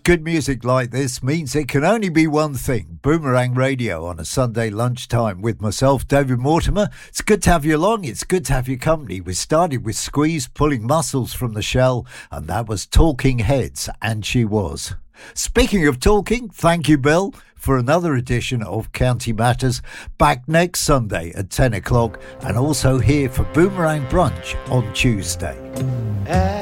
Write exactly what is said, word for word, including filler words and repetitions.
Good music like this means it can only be one thing. Boomerang Radio on a Sunday lunchtime with myself, David Mortimer. It's good to have you along. It's good to have your company. We started with Squeeze, Pulling Muscles from the Shell, and that was Talking Heads, and she was. Speaking of talking, thank you, Bill, for another edition of County Matters. Back next Sunday at ten o'clock, and also here for Boomerang Brunch on Tuesday.